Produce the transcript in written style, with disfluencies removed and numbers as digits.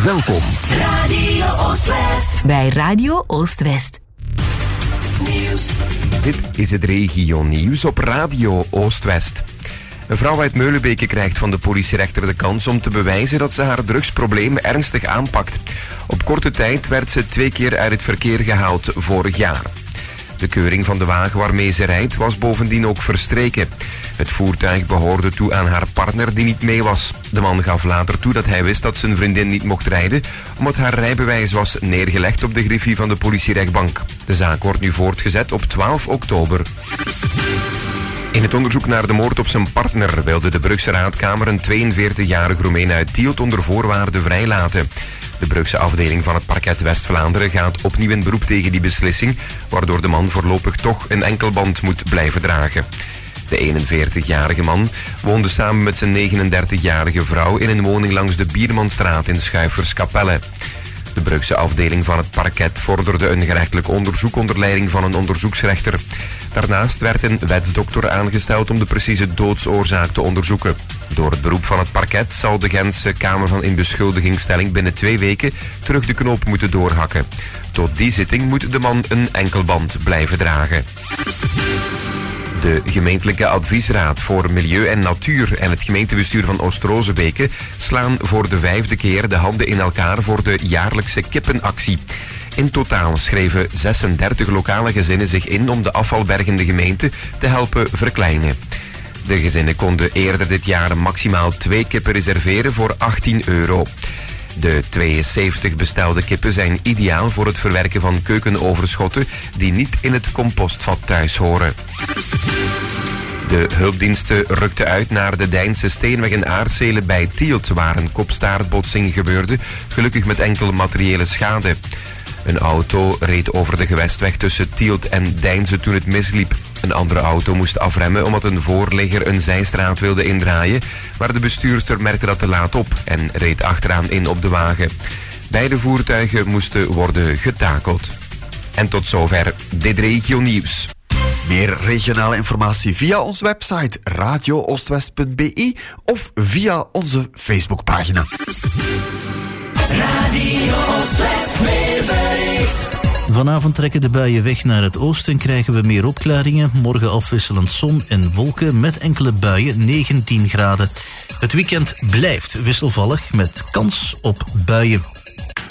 Welkom. Radio Oost-West. Bij Radio Oost-West. Nieuws. Dit is het regio-nieuws op Radio Oost-West. Een vrouw uit Meulenbeke krijgt van de politierechter de kans om te bewijzen dat ze haar drugsprobleem ernstig aanpakt. Op korte tijd werd ze 2 keer uit het verkeer gehaald vorig jaar. De keuring van de wagen waarmee ze rijdt was bovendien ook verstreken. Het voertuig behoorde toe aan haar partner die niet mee was. De man gaf later toe dat hij wist dat zijn vriendin niet mocht rijden, omdat haar rijbewijs was neergelegd op de griffie van de politierechtbank. De zaak wordt nu voortgezet op 12 oktober. In het onderzoek naar de moord op zijn partner wilde de Brugse Raadkamer een 42-jarige Roemeen uit Tielt onder voorwaarden vrijlaten. De Brugse afdeling van het parket West-Vlaanderen gaat opnieuw in beroep tegen die beslissing, waardoor de man voorlopig toch een enkelband moet blijven dragen. De 41-jarige man woonde samen met zijn 39-jarige vrouw in een woning langs de Biermanstraat in Schuiferskapelle. De Brugse afdeling van het parket vorderde een gerechtelijk onderzoek onder leiding van een onderzoeksrechter. Daarnaast werd een wetsdokter aangesteld om de precieze doodsoorzaak te onderzoeken. Door het beroep van het parket zal de Gentse Kamer van Inbeschuldigingsstelling binnen 2 weken terug de knoop moeten doorhakken. Tot die zitting moet de man een enkelband blijven dragen. De gemeentelijke adviesraad voor Milieu en Natuur en het gemeentebestuur van Oost-Rozebeke slaan voor de 5e keer de handen in elkaar voor de jaarlijkse kippenactie. In totaal schreven 36 lokale gezinnen zich in om de afvalbergende gemeente te helpen verkleinen. De gezinnen konden eerder dit jaar maximaal 2 kippen reserveren voor €18. De 72 bestelde kippen zijn ideaal voor het verwerken van keukenoverschotten die niet in het compostvat thuis horen. De hulpdiensten rukten uit naar de Deinse Steenweg in Aarsele bij Tielt, waar een kopstaartbotsing gebeurde, gelukkig met enkel materiële schade. Een auto reed over de gewestweg tussen Tielt en Deinze toen het misliep. Een andere auto moest afremmen omdat een voorligger een zijstraat wilde indraaien, maar de bestuurster merkte dat te laat op en reed achteraan in op de wagen. Beide voertuigen moesten worden getakeld. En tot zover dit regio-nieuws. Meer regionale informatie via onze website radiooostwest.be of via onze Facebookpagina. Radio Oost-West weerbericht. Vanavond trekken de buien weg naar het oosten, krijgen we meer opklaringen. Morgen afwisselend zon en wolken met enkele buien, 19 graden. Het weekend blijft wisselvallig met kans op buien.